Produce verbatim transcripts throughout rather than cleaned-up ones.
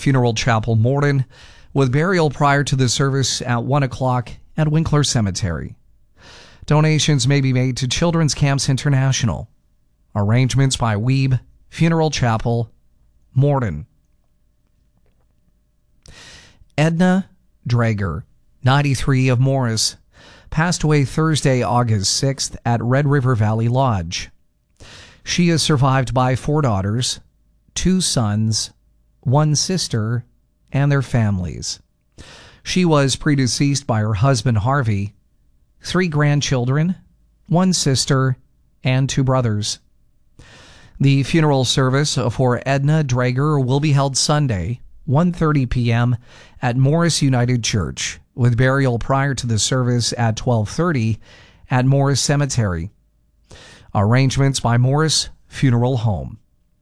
Funeral Chapel, Morden, with burial prior to the service at one o'clock at Winkler Cemetery. Donations may be made to Children's Camps International. Arrangements by Weeb Funeral Chapel, Morden. Edna Drager, ninety-three, of Morris, passed away Thursday, August sixth at Red River Valley Lodge. She is survived by four daughters, two sons, one sister, and their families. She was predeceased by her husband Harvey, three grandchildren, one sister, and two brothers. The funeral service for Edna Drager will be held Sunday, one thirty p.m. at Morris United Church, with burial prior to the service at twelve thirty at Morris Cemetery. Arrangements by Morris Funeral Home.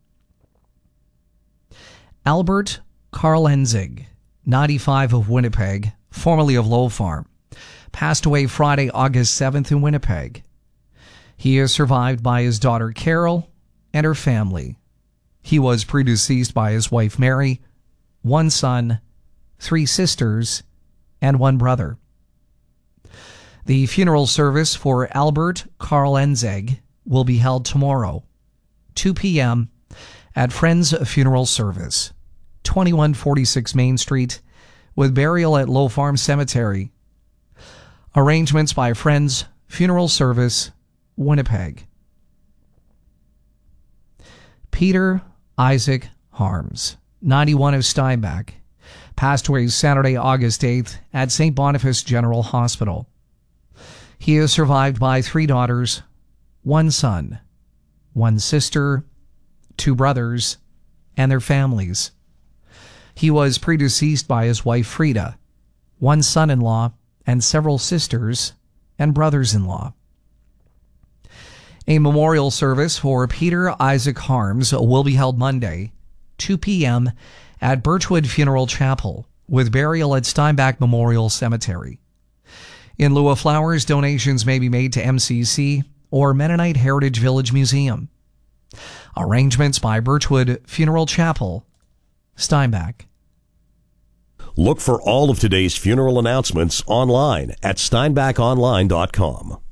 Albert Karlenzig, ninety-five, of Winnipeg, formerly of Low Farm, passed away Friday, August seventh in Winnipeg. He is survived by his daughter Carol and her family. He was predeceased by his wife Mary, one son, three sisters, and one brother. The funeral service for Albert Karlenzig will be held tomorrow, two p.m. at Friends Funeral Service, twenty-one forty-six Main Street, with burial at Low Farm Cemetery. Arrangements by Friends Funeral Service, Winnipeg. Peter Isaac Harms, ninety-one, of Steinbach, passed away Saturday, August eighth at Saint Boniface General Hospital. He is survived by three daughters, one son, one sister, two brothers, and their families. He was predeceased by his wife Frida, one son-in-law, and several sisters and brothers-in-law. A memorial service for Peter Isaac Harms will be held Monday, two p.m. at Birchwood Funeral Chapel, with burial at Steinbach Memorial Cemetery. In lieu of flowers, donations may be made to M C C or Mennonite Heritage Village Museum. Arrangements by Birchwood Funeral Chapel, Steinbach. Look for all of today's funeral announcements online at steinbach online dot com.